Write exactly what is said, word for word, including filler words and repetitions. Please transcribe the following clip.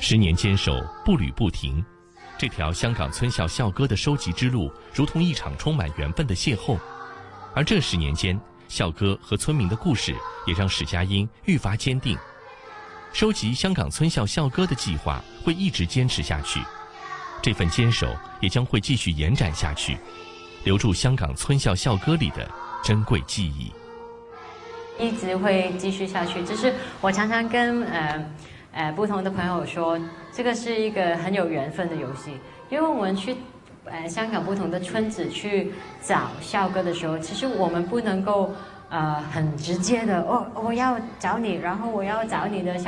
十年坚守，步履不停，这条香港村校校歌的收集之路，如同一场充满缘分的邂逅。而这十年间，校歌和村民的故事也让史佳英愈发坚定，收集香港村校校歌的计划会一直坚持下去，这份坚守也将会继续延展下去，留住香港村校校歌里的珍贵记忆。 一直会继续下去，只是我常常跟呃呃不同的朋友说，这个是一个很有缘分的游戏，因为我们去呃香港不同的村子去找校歌的时候，其实我们不能够呃很直接的哦，我要找你，然后我要找你的校